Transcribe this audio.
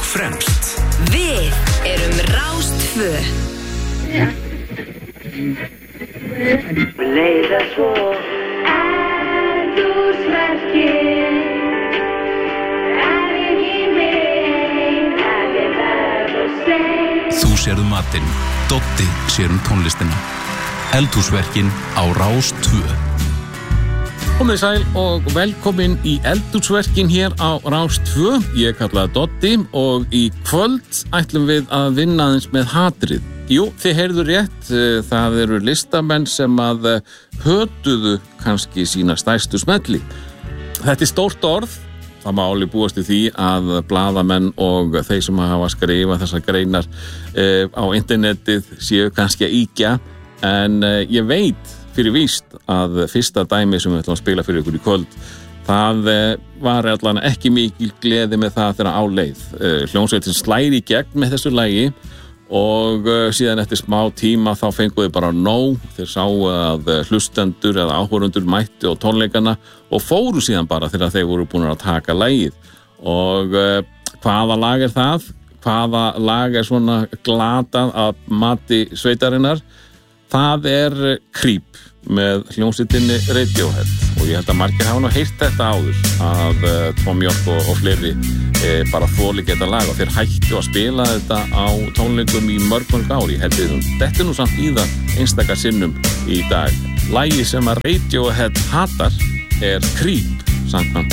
fremst. Við erum Rás 2. Leiða svo eldhúsverkin Þú sérðu matinn, Doddi sér tónlistina. Eldhúsverkin á Rás 2. Komið sæl og velkomin í Eldhúsverkin hér á Rás 2. Ég kallaði Doddi og í kvöld ætlum við að vinna aðeins með hatrið. Jú, þið heyrðu rétt, það eru listamenn sem að hötuðu kannski sína stærstu smelli. Þetta er stórt orð. Það má alveg búast í því að blaðamenn og þeir sem hafa skrifað þessar greinar á internetið séu kannski að ýkja, en ég veit fyrir víst að fyrsta dæmi sem við ætlum að spila fyrir ykkur í kvöld, það var allan ekki mikil gleði með það þegar á leið. Hljómsveitin slær í gegn með þessu lagi og síðan eftir smá tíma þá fenguðu bara nóg. Þeir sáu að hlustendur eða áhorfundur mættu á tónleikana og fóru síðan bara þegar þeir voru búin að taka lagið. Og hvaða lag er það? Hvaða lag er svona glatað að mati sveitarinnar? Það er Creep með hljómsveitinni Radiohead og ég held að margir hafa nú heyrt þetta áður að Tom York og fleiri bara þoli geta lag og þeir hættu að spila þetta á tónleikum í mörg ár. Ég held þetta nú samt í það einstaka sinnum í dag. Lagið sem að Radiohead hatar er Creep samkvæmt